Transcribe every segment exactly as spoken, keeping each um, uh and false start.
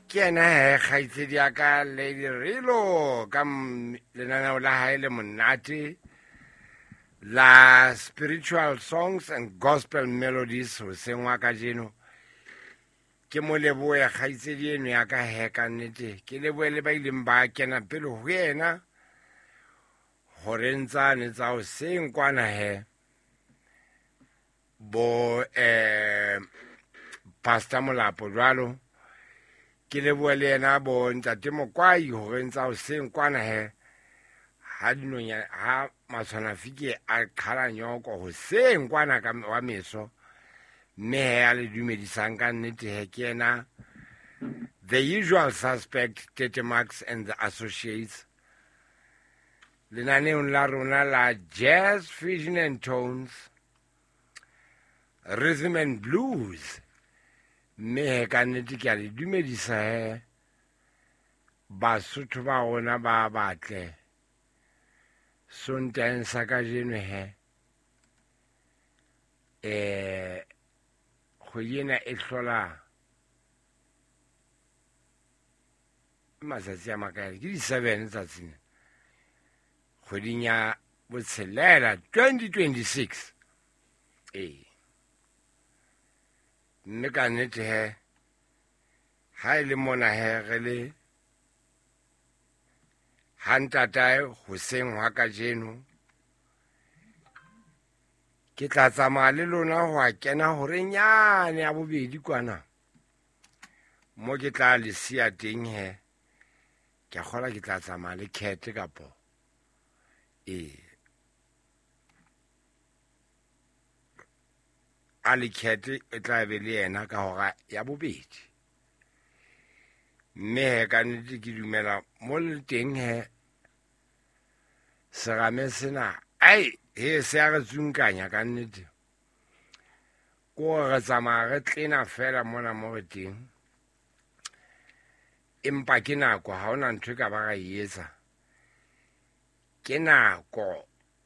Kena he khaitsedi ya ka Lady Rilo ka lenaneo la hae le monate la spiritual songs and gospel melodies hoseng wa ka jeno. Ke mo leboe khaitsedi eno ya ka he ka nnete ke leboe le ba ileng ba kena pele ho yena hore ntsane tsa hoseng kwana he bo eh Pastor Molapo jwalo ke leboe le yena bo ntate Mokwai hore ntsa hoseng kwana he ha dinonya ha matshwana fike a qhala nyoko hoseng kwana ka wa meso mme he a le dumedisang ka nnete he ke yena the usual suspect Tete Max and the associates lenaneong la rona la jazz fusion and tones rhythm and blues mme he ka nnete ke a le dumedisa he Basotho ba rona ba batle sonteng sa ka jeno he eh kgwedi ena e hlola matsatsi a makae ke di seven tsatsing kgweding ya botshelela twenty twenty-six eh mme ka nnete he ha ile mona he re le hantatae hoseng wa ka jeno ke tla tsamaya le lona ho a kena hore nyane ya bobedi kwana mo ke tla le sia teng he ke a kgola ke tla tsamaya le khete kapo eh ali khete e tla be le yena ka hora ya bobedi mme ka nnete ke dumela mo le teng he serame sena ai he se a re tsunkanya ka nnete ko re tsamaya re tlena fela mona mo re teng empa ke nako ha ona ntho ka ba ga etsa ke nako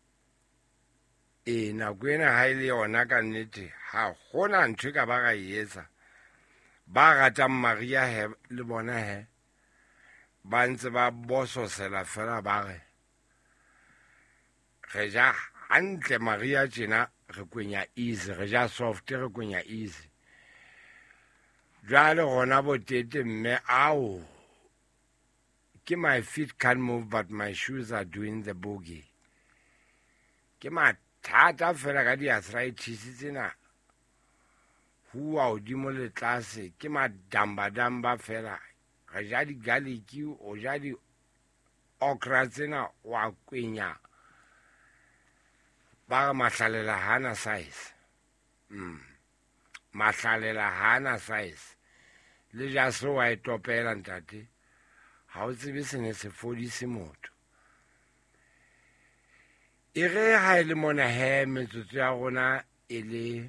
e nako ena ha ile yona ka nnete ha gona ntho ka ba ga etsa ba ratang Maria he le bona he ba ntse ba bososela fela ba re re ja hantle Maria tjena re kwenya easy re ja soft re kwenya easy jwale gona botete mme ao ke my feet can't move but my shoes are doing the boogie ke mathata fela ka di arthritis tsena hua hodimo le tlase ke madamba damba fela re ja di garlic o ja di okra tsena wa kwenya ba mahlalela hana size mm mahlalela hana size le ja so wa etopela ntate ha o tsebe sene se fodise motho e re ha ile mona he metsotso ya rona e le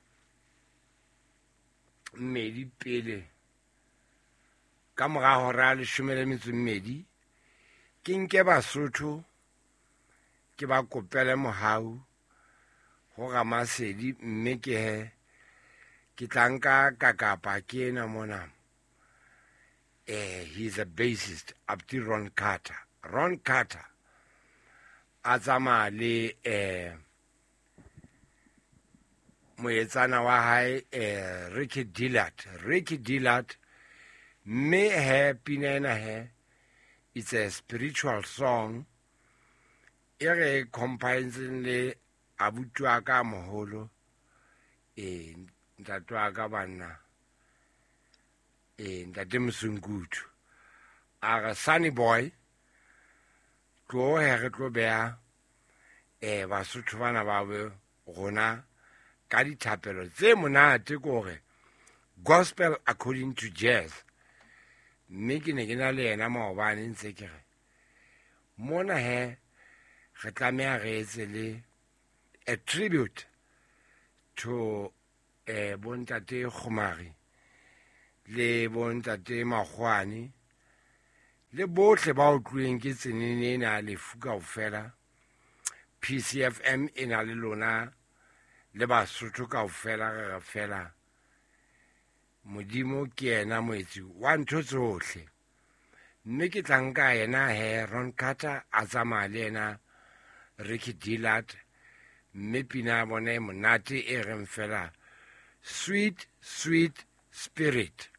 mmedi pele ka mora hora le shumele metso mmedi ke nke Basotho ke ba kopele mohau ho ga masedi mme ke he ke tlanka ka kapa ke ena mona eh he's a bassist Abdi Ron Carter Ron Carter azama le eh moetsana wa hae eh Ricky Dillard Ricky Dillard me happy nena he it's a spiritual song ere comprising le abutwa ka moholo eh ntatwa ka bana eh ntate Msungudu aga Sunny Boy tlo he re tlo bea eh Basotho bana ba be gona ka dithapelo tse monate gore gospel according to jazz mme ke ne ke na le yena maobane ntse ke re mona he re tlamea re etse le a tribute to eh bontate Khumari le bontate Magwane le bohle ba o tlweng ke tsenene ena le fuka o fela P C F M ena le lona le Basotho ka o fela re fela modimo ke yena moetsi wa ntho tsohle. Mme ke tla nka yena he Ron Carter a tsamaya le yena Ricky Dillard, mme pina ya bone monate e reng fela Sweet Sweet Spirit.